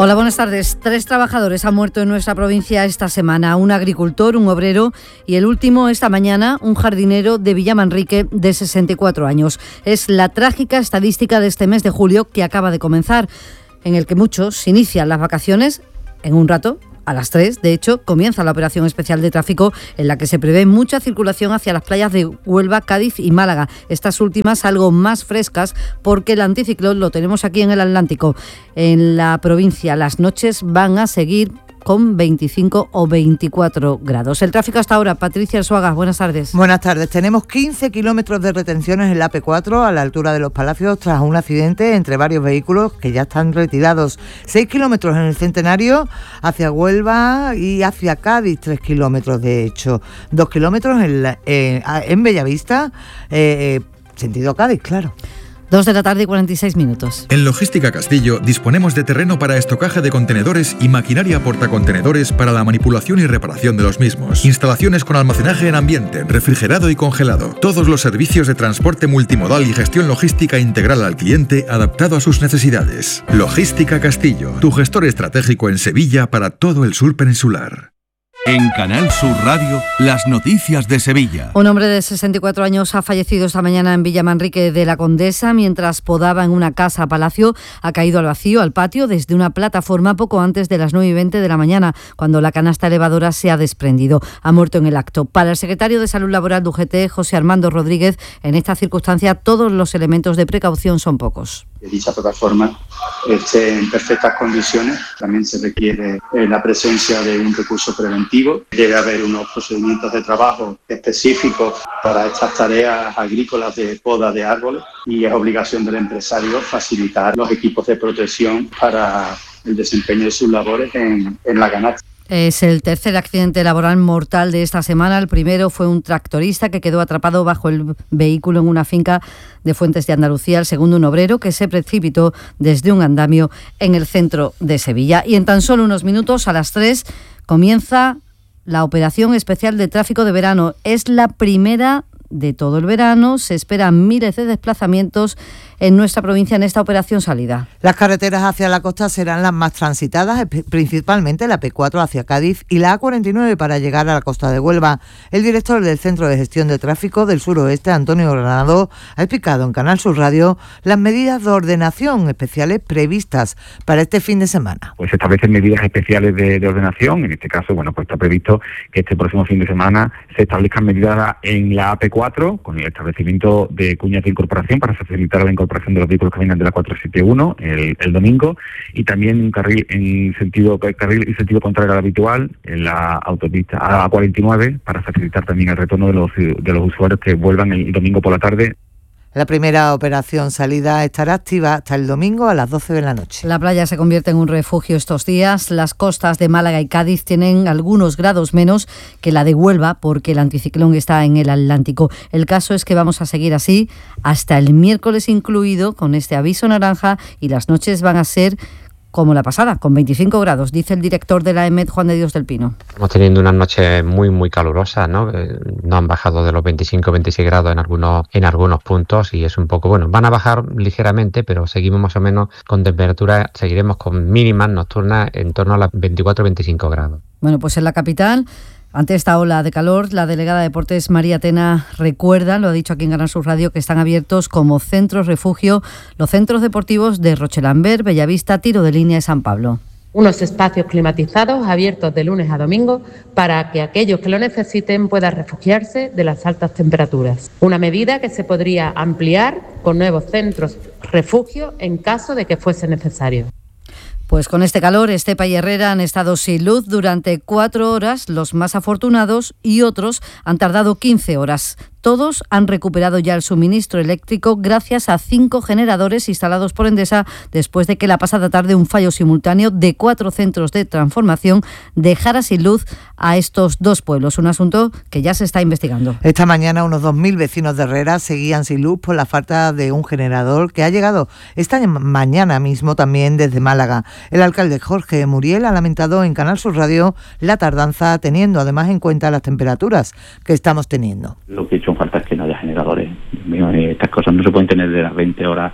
Hola, buenas tardes. Tres trabajadores han muerto en nuestra provincia esta semana. Un agricultor, un obrero y el último esta mañana, un jardinero de Villamanrique de sesenta y cuatro años. Es la trágica estadística de este mes de julio que acaba de comenzar, en el que muchos inician las vacaciones en un rato. A las tres, de hecho, comienza la operación especial de tráfico en la que se prevé mucha circulación hacia las playas de Huelva, Cádiz y Málaga. Estas últimas algo más frescas porque el anticiclón lo tenemos aquí en el Atlántico. En la provincia las noches van a seguir con veinticinco o veinticuatro grados. El tráfico hasta ahora, Patricia Arzuaga, buenas tardes. Buenas tardes. Tenemos quince kilómetros de retenciones en la A P cuatro a la altura de Los Palacios tras un accidente entre varios vehículos que ya están retirados. seis kilómetros en el Centenario hacia Huelva y hacia Cádiz, tres kilómetros de hecho. dos kilómetros en, la, eh, en Bellavista, eh, eh, sentido Cádiz, claro. Dos de la tarde y cuarenta y seis minutos. En Logística Castillo disponemos de terreno para estocaje de contenedores y maquinaria portacontenedores para la manipulación y reparación de los mismos. Instalaciones con almacenaje en ambiente, refrigerado y congelado. Todos los servicios de transporte multimodal y gestión logística integral al cliente adaptado a sus necesidades. Logística Castillo, tu gestor estratégico en Sevilla para todo el sur peninsular. En Canal Sur Radio, las noticias de Sevilla. Un hombre de sesenta y cuatro años ha fallecido esta mañana en Villamanrique de la Condesa mientras podaba en una casa palacio. Ha caído al vacío, al patio, desde una plataforma poco antes de las nueve y veinte de la mañana, cuando la canasta elevadora se ha desprendido. Ha muerto en el acto. Para el secretario de Salud Laboral de U G T, José Armando Rodríguez, en esta circunstancia todos los elementos de precaución son pocos. Que dicha plataforma esté en perfectas condiciones. También se requiere eh, la presencia de un recurso preventivo. Debe haber unos procedimientos de trabajo específicos para estas tareas agrícolas de poda de árboles y es obligación del empresario facilitar los equipos de protección para el desempeño de sus labores en, en la canasta. Es el tercer accidente laboral mortal de esta semana. El primero fue un tractorista que quedó atrapado bajo el vehículo en una finca de Fuentes de Andalucía. El segundo, un obrero que se precipitó desde un andamio en el centro de Sevilla. Y en tan solo unos minutos, a las tres, comienza la operación especial de tráfico de verano. Es la primera de todo el verano. Se esperan miles de desplazamientos en nuestra provincia en esta operación salida. Las carreteras hacia la costa serán las más transitadas, principalmente la A P cuatro hacia Cádiz y la A cuarenta y nueve para llegar a la costa de Huelva. El director del Centro de Gestión de Tráfico del Suroeste, Antonio Granado, ha explicado en Canal Sur Radio las medidas de ordenación especiales previstas para este fin de semana. Pues se establecen medidas especiales de, de ordenación. En este caso, bueno, pues está previsto que este próximo fin de semana se establezcan medidas en la A P cuatro con el establecimiento de cuñas de incorporación para facilitar la incorporación de los vehículos que vienen de la cuatrocientos setenta y uno el, el domingo, y también un carril en sentido carril y sentido contrario al habitual en la autopista A cuarenta y nueve para facilitar también el retorno de los de los usuarios que vuelvan el domingo por la tarde. La primera operación salida estará activa hasta el domingo a las doce de la noche. La playa se convierte en un refugio estos días. Las costas de Málaga y Cádiz tienen algunos grados menos que la de Huelva porque el anticiclón está en el Atlántico. El caso es que vamos a seguir así hasta el miércoles incluido, con este aviso naranja, y las noches van a ser como la pasada, con veinticinco grados, dice el director de la E M E D, Juan de Dios del Pino. Estamos teniendo unas noches muy, muy calurosas, ¿no? No han bajado de los veinticinco o veintiséis grados en algunos, en algunos puntos y es un poco, bueno, van a bajar ligeramente, pero seguimos más o menos con temperaturas, seguiremos con mínimas nocturnas en torno a las veinticuatro o veinticinco grados. Bueno, pues en la capital, ante esta ola de calor, la delegada de Deportes María Tena recuerda, lo ha dicho aquí en Canal Sur Radio, que están abiertos como centros refugio los centros deportivos de Rochelambert, Bellavista, Tiro de Línea y San Pablo. Unos espacios climatizados abiertos de lunes a domingo para que aquellos que lo necesiten puedan refugiarse de las altas temperaturas. Una medida que se podría ampliar con nuevos centros refugio en caso de que fuese necesario. Pues con este calor, Estepa y Herrera han estado sin luz durante cuatro horas, los más afortunados, y otros han tardado quince horas. Todos han recuperado ya el suministro eléctrico gracias a cinco generadores instalados por Endesa después de que la pasada tarde un fallo simultáneo de cuatro centros de transformación dejara sin luz a estos dos pueblos, un asunto que ya se está investigando. Esta mañana unos dos mil vecinos de Herrera seguían sin luz por la falta de un generador que ha llegado esta mañana mismo también desde Málaga. El alcalde Jorge Muriel ha lamentado en Canal Sur Radio la tardanza, teniendo además en cuenta las temperaturas que estamos teniendo. Lo que he hecho falta es que no haya generadores. Estas cosas no se pueden tener de las veinte horas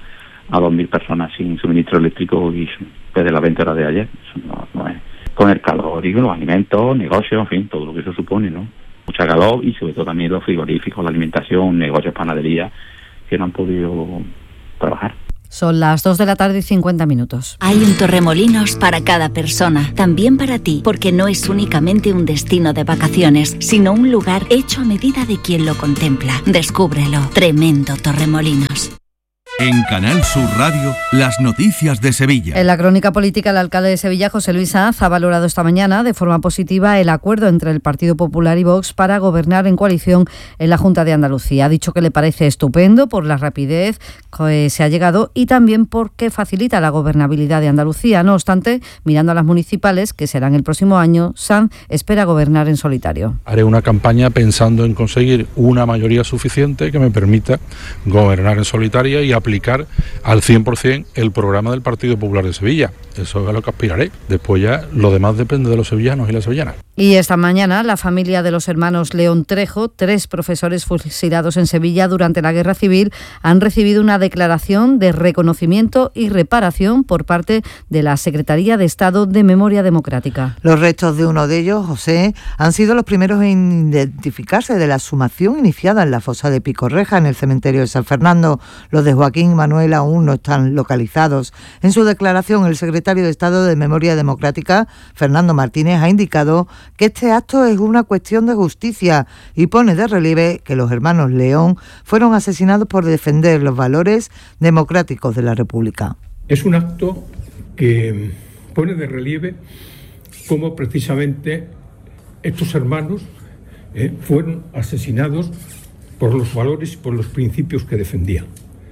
a dos mil personas sin suministro eléctrico y desde las veinte horas de ayer. Eso no, no es. Con el calor y los alimentos, negocios, en fin, todo lo que eso supone, ¿no? Mucha calor y sobre todo también los frigoríficos, la alimentación, negocios, panadería, que no han podido trabajar. Son las dos de la tarde y cincuenta minutos. Hay un Torremolinos para cada persona, también para ti, porque no es únicamente un destino de vacaciones, sino un lugar hecho a medida de quien lo contempla. Descúbrelo. Tremendo Torremolinos. En Canal Sur Radio, las noticias de Sevilla. En la crónica política, el alcalde de Sevilla, José Luis Sanz, ha valorado esta mañana de forma positiva el acuerdo entre el Partido Popular y Vox para gobernar en coalición en la Junta de Andalucía. Ha dicho que le parece estupendo por la rapidez que se ha llegado y también porque facilita la gobernabilidad de Andalucía. No obstante, mirando a las municipales, que serán el próximo año, Sanz espera gobernar en solitario. Haré una campaña pensando en conseguir una mayoría suficiente que me permita gobernar en solitaria y aplicar aplicar al cien por ciento el programa del Partido Popular de Sevilla. Eso es a lo que aspiraré. Después ya lo demás depende de los sevillanos y las sevillanas. Y esta mañana la familia de los hermanos León Trejo, tres profesores fusilados en Sevilla durante la Guerra Civil, han recibido una declaración de reconocimiento y reparación por parte de la Secretaría de Estado de Memoria Democrática. Los restos de uno de ellos, José, han sido los primeros en identificarse de la exhumación iniciada en la fosa de Picorreja, en el cementerio de San Fernando. Los de Joaquín y Manuel aún no están localizados. En su declaración, el secretario de Estado de Memoria Democrática, Fernando Martínez, ha indicado que este acto es una cuestión de justicia y pone de relieve que los hermanos León fueron asesinados por defender los valores democráticos de la República. Es un acto que pone de relieve cómo precisamente estos hermanos eh, fueron asesinados por los valores y por los principios que defendían.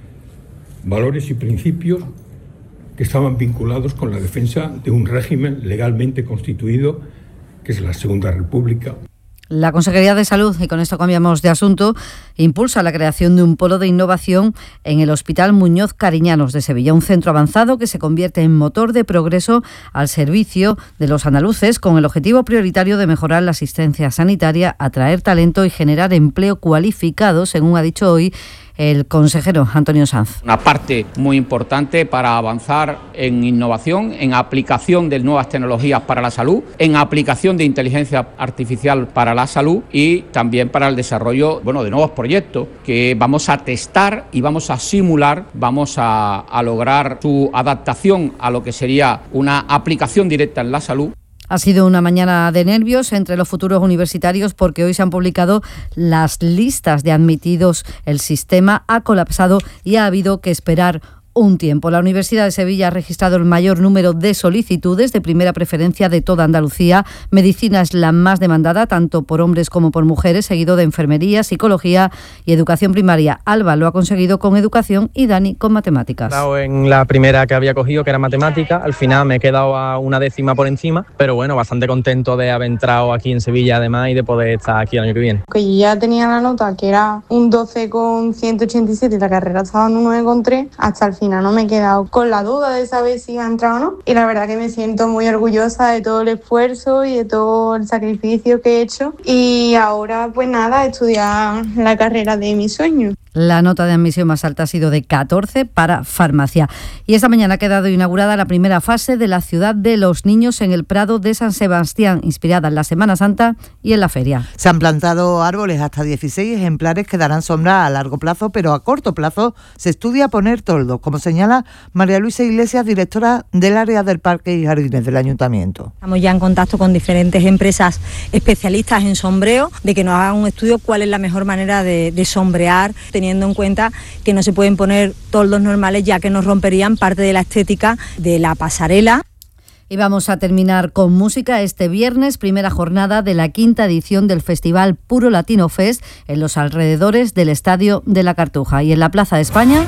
Valores y principios que estaban vinculados con la defensa de un régimen legalmente constituido, que es la Segunda República. La Consejería de Salud, y con esto cambiamos de asunto, impulsa la creación de un polo de innovación en el Hospital Muñoz Cariñanos de Sevilla, un centro avanzado que se convierte en motor de progreso al servicio de los andaluces, con el objetivo prioritario de mejorar la asistencia sanitaria, atraer talento y generar empleo cualificado, según ha dicho hoy el consejero Antonio Sanz. Una parte muy importante para avanzar en innovación, en aplicación de nuevas tecnologías para la salud, en aplicación de inteligencia artificial para la salud y también para el desarrollo, bueno, de nuevos proyectos que vamos a testar y vamos a simular, vamos a, a lograr su adaptación a lo que sería una aplicación directa en la salud. Ha sido una mañana de nervios entre los futuros universitarios porque hoy se han publicado las listas de admitidos. El sistema ha colapsado y ha habido que esperar un tiempo. La Universidad de Sevilla ha registrado el mayor número de solicitudes de primera preferencia de toda Andalucía. Medicina es la más demandada, tanto por hombres como por mujeres, seguido de enfermería, psicología y educación primaria. Alba lo ha conseguido con educación y Dani con matemáticas. En la primera que había cogido, que era matemática, al final me he quedado a una décima por encima, pero bueno, bastante contento de haber entrado aquí en Sevilla además y de poder estar aquí el año que viene. Que yo ya tenía la nota que era un doce con ciento ochenta y siete y la carrera estaba en un nueve con tres, hasta el final no me he quedado con la duda de saber si iba a entrar o no, y la verdad que me siento muy orgullosa de todo el esfuerzo y de todo el sacrificio que he hecho, y ahora pues nada, estudiar la carrera de mis sueños. La nota de admisión más alta ha sido de catorce para farmacia. Y esta mañana ha quedado inaugurada la primera fase de la Ciudad de los Niños en el Prado de San Sebastián, inspirada en la Semana Santa y en la feria. Se han plantado árboles, hasta dieciséis ejemplares que darán sombra a largo plazo, pero a corto plazo se estudia poner toldos, como señala María Luisa Iglesias, directora del área del Parque y Jardines del Ayuntamiento. Estamos ya en contacto con diferentes empresas especialistas en sombreo, de que nos hagan un estudio cuál es la mejor manera de, de sombrear, teniendo en cuenta que no se pueden poner toldos normales, ya que nos romperían parte de la estética de la pasarela. Y vamos a terminar con música. Este viernes, primera jornada de la quinta edición del Festival Puro Latino Fest en los alrededores del Estadio de la Cartuja. Y en la Plaza de España,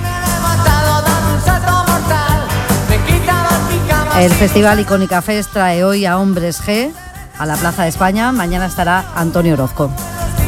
el Festival Icónica Fest trae hoy a Hombres G a la Plaza de España. Mañana estará Antonio Orozco.